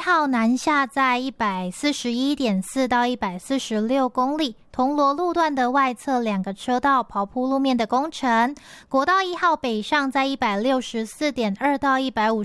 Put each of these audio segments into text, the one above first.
号南下在 141.4 到146公里，铜锣路段的外侧2个车道刨铺路面的工程。国道1号北上在 164.2 到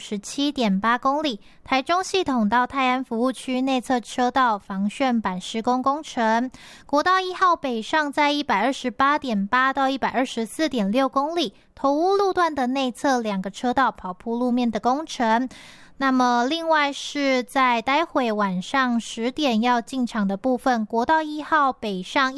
157.8 公里，台中系统到泰安服务区内侧车道防楦板施工工程。国道1号北上在 128.8 到 124.6 公里，头屋路段的内侧2个车道刨铺路面的工程。那么另外是在待会晚上10点要进场的部分，国道1号北上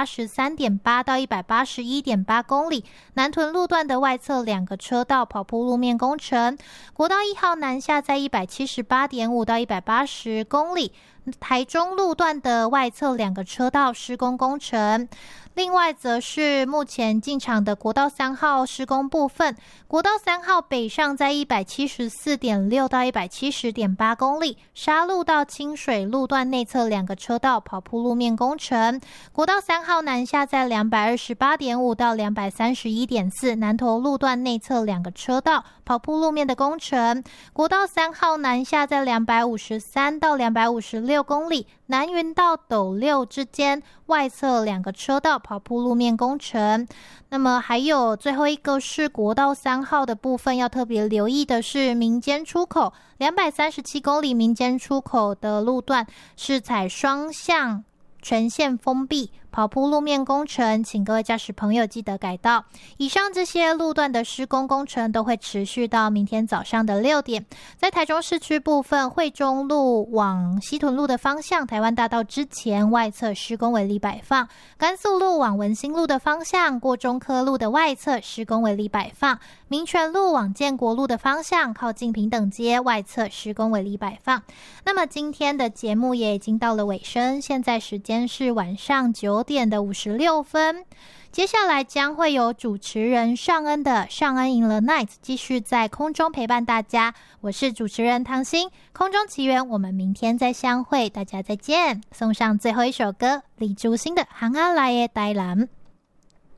183.8 到 181.8 公里，南屯路段的外侧2个车道刨铺路面工程。国道1号南下在 178.5 到180公里，台中路段的外侧2个车道施工工程。另外则是目前进场的国道3号施工部分，国道3号北上在 174.6 到 170.8 公里，沙路到清水路段内侧2个车道刨铺路面工程。国道3号南下在 228.5 到 231.4， 南投路段内侧2个车道刨铺路面的工程。国道3号南下在253到256公里，南云到斗六之间外侧2个车道刨铺路面工程。那么还有最后一个是国道3号的部分，要特别留意的是民间出口237公里民间出口的路段是采双向全线封闭刨铺路面工程，请各位驾驶朋友记得改道。以上这些路段的施工工程都会持续到明天早上的6点。在台中市区部分，惠中路往西屯路的方向，台湾大道之前外侧施工为立摆放；甘肃路往文心路的方向，过中科路的外侧施工为立摆放；民权路往建国路的方向，靠近平等街外侧施工为立摆放。那么今天的节目也已经到了尾声，现在时间是晚上9点的56分。接下来将会有主持人尚恩的尚恩 in the night 继续在空中陪伴大家。我是主持人唐心，空中奇缘，我们明天再相会，大家再见。送上最后一首歌，李竹新的《行啊来的台南》。